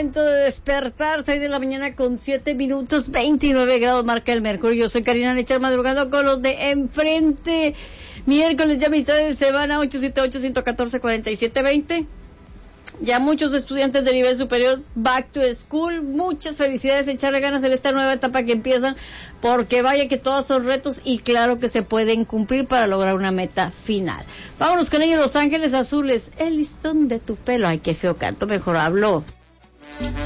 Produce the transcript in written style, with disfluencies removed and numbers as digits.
momento de despertar, 6 de la mañana con 7 minutos, 29 grados marca el mercurio. Yo soy Karina Nechar, madrugando con los de enfrente. Miércoles, ya mitad de semana, 878-114-4720. Ya muchos estudiantes de nivel superior, back to school. Muchas felicidades, echarle ganas en esta nueva etapa que empiezan, porque vaya que todos son retos y claro que se pueden cumplir para lograr una meta final. Vámonos con ellos, Los Ángeles Azules, el listón de tu pelo. Ay, qué feo canto, mejor hablo.